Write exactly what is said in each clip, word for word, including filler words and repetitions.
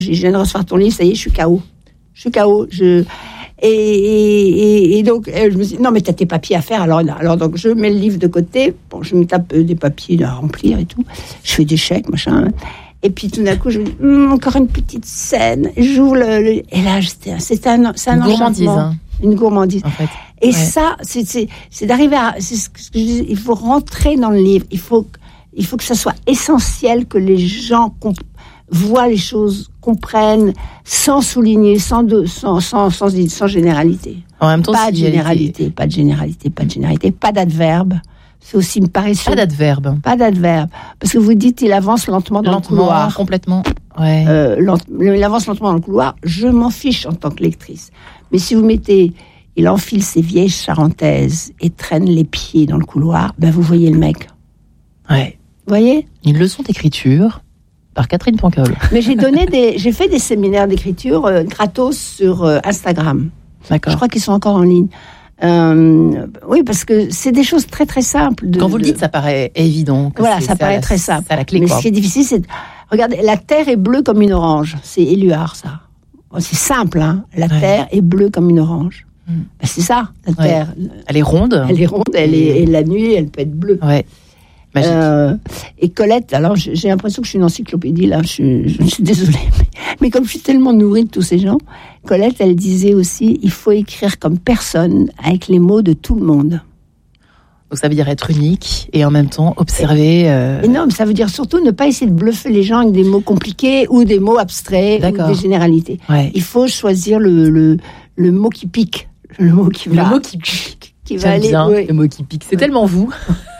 Je viens de recevoir ton livre, ça y est, je suis K O. Je suis K O. Je... Et, et, et donc, je me dis, non, mais t'as tes papiers à faire. Alors, alors donc, je mets le livre de côté. Bon, je me tape des papiers à remplir et tout. Je fais des chèques, machin. Et puis, tout d'un coup, je me dis, hm, encore une petite scène. J'ouvre le, le... Et là, c'était, c'était un, c'est un une gourmandise, hein. Une gourmandise. En fait. Et ouais. ça, c'est, c'est, c'est d'arriver à... C'est ce que je dis, il faut rentrer dans le livre. Il faut, il faut que ça soit essentiel, que les gens comprennent. Voient les choses, comprennent, sans souligner, sans, de, sans, sans, sans, sans généralité. En même temps, pas de généralité, pas de généralité, pas de généralité, pas d'adverbe. C'est aussi me paraît pas d'adverbe. Pas d'adverbe. Parce que vous dites, il avance lentement dans lentement, le couloir. Complètement. Ouais. Euh, lent, il avance lentement dans le couloir. Je m'en fiche en tant que lectrice. Mais si vous mettez, il enfile ses vieilles charentaises et traîne les pieds dans le couloir, ben vous voyez le mec. Ouais. Vous voyez? Une leçon d'écriture. Par Catherine Pancol. Mais j'ai donné des, j'ai fait des séminaires d'écriture euh, gratos sur euh, Instagram. D'accord. Je crois qu'ils sont encore en ligne. Euh, oui, parce que c'est des choses très très simples. De, Quand vous le de... dites, ça paraît évident. Voilà, ça, ça paraît la, très simple. C'est la clé, mais quoi. ce qui est difficile, c'est de... regardez, la terre est bleue comme une orange. C'est Éluard, ça. Bon, c'est simple, hein. La ouais. terre est bleue comme une orange. Mmh. Ben, c'est ça, la ouais. terre. Elle est ronde. Elle est ronde. Elle est, et la nuit, elle peut être bleue. Ouais. Euh, et Colette, alors j'ai l'impression que je suis une encyclopédie là, je, je, je suis désolée, mais, mais comme je suis tellement nourrie de tous ces gens, Colette, elle disait aussi, il faut écrire comme personne, avec les mots de tout le monde. Donc ça veut dire être unique et en même temps observer. Euh... Et non, mais ça veut dire surtout ne pas essayer de bluffer les gens avec des mots compliqués ou des mots abstraits D'accord. ou des généralités. Ouais. Il faut choisir le, le, le mot qui pique, le mot qui va. Le mot qui pique. Qui va aller. Bien, ouais. Le mot qui pique. C'est ouais. tellement vous.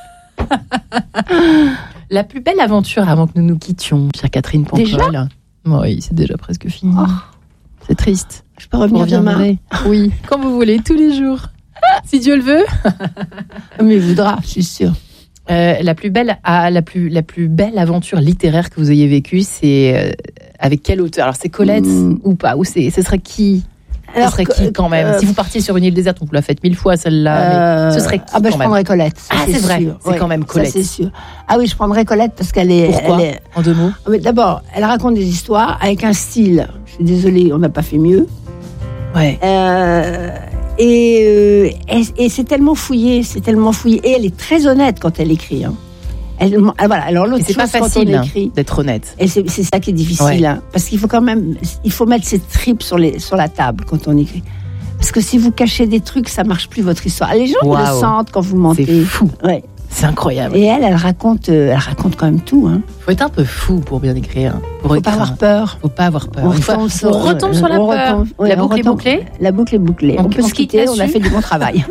La plus belle aventure avant que nous nous quittions, chère Catherine Pancol. Déjà ? Oui, c'est déjà presque fini. Oh. C'est triste. Je peux revenir demain. Oui, quand vous voulez, tous les jours. Si Dieu le veut. Mais il voudra, je suis sûre. Euh, la plus belle, ah, la plus, la plus belle aventure littéraire que vous ayez vécue, c'est euh, avec quel auteur ? Alors c'est Colette mmh. ou pas ? Ou c'est, ce serait qui ? Alors, ce serait qui quand même euh, Si vous partiez sur une île déserte, on vous l'a faite mille fois celle-là. Euh, mais ce serait qui Ah ben quand je prendrais Colette. Ah c'est, c'est vrai, sûr. c'est ouais, quand même Colette. Ça, c'est sûr. Ah oui, je prendrais Colette parce qu'elle est. Pourquoi elle est... En deux mots. Mais d'abord, elle raconte des histoires avec un style. Je suis désolée, on n'a pas fait mieux. Ouais. Euh, et, euh, et, et c'est tellement fouillé, c'est tellement fouillé. Et elle est très honnête quand elle écrit. Hein. Elle, voilà. Alors l'autre et c'est chose, pas facile quand on écrit, hein, d'être honnête. Et c'est, c'est ça qui est difficile, ouais. hein, parce qu'il faut quand même, il faut mettre ses tripes sur les, sur la table quand on écrit. Parce que si vous cachez des trucs, ça marche plus votre histoire. Les gens wow. le sentent quand vous mentez. C'est fou. Ouais. C'est incroyable. Et elle, elle raconte, elle raconte quand même tout. Hein. Faut être un peu fou pour bien écrire. Pour Faut écrire. Pas avoir peur. Faut pas avoir peur. On retombe sur, on retombe sur la on peur. Retombe, ouais, la boucle est bouclée. La boucle est bouclée. On, on peut se quitter. On a fait du bon travail.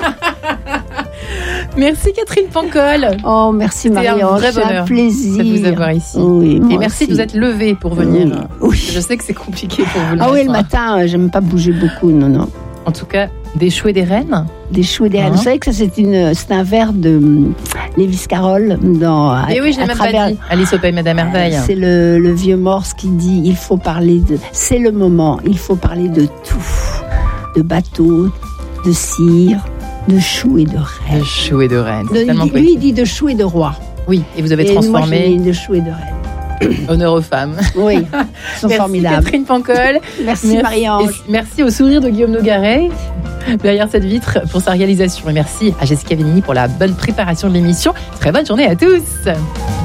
Merci Catherine Pancol. Oh merci C'était Marie-Ange. un vrai bonheur. C'est un plaisir de vous avoir ici. Oui, et merci aussi. de vous être levée pour venir. Oui. oui. Je sais que c'est compliqué pour vous. Le ah matin. oui, le matin, j'aime pas bouger beaucoup, non non. En tout cas, des choux et des reines. Des choux et des reines. Hein? Vous savez que ça, c'est, une, c'est un vers de um, Lewis Carroll dans. Et oui, je l'ai même travers, pas dit. Alice au Pays Madame Merveille. Euh, c'est le, le vieux Morse qui dit il faut parler de. C'est le moment. Il faut parler de tout, de bateaux, de cire, de choux et de reines. De choux et de reines. De, il dit, lui, il dit de choux et de rois. Oui, et vous avez et transformé. Moi, j'ai dit de choux et de reines. Honneur aux femmes. Oui, ils sont merci formidables. Catherine Pancol. merci, merci Marie-Ange. Merci au sourire de Guillaume Nogaret derrière cette vitre pour sa réalisation. Et merci à Jessica Venini pour la bonne préparation de l'émission. Très bonne journée à tous.